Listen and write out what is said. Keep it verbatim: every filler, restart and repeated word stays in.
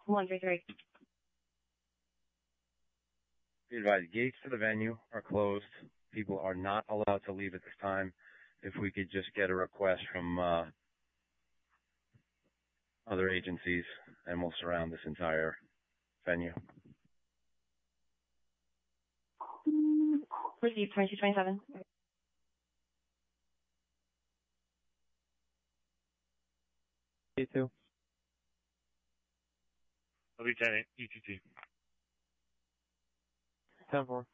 one three three. Be advised, gates to the venue are closed. People are not allowed to leave at this time. If we could just get a request from uh, other agencies, and we'll surround this entire venue. Received twenty-two twenty-seven. E two. Lieutenant, E T T. ten four.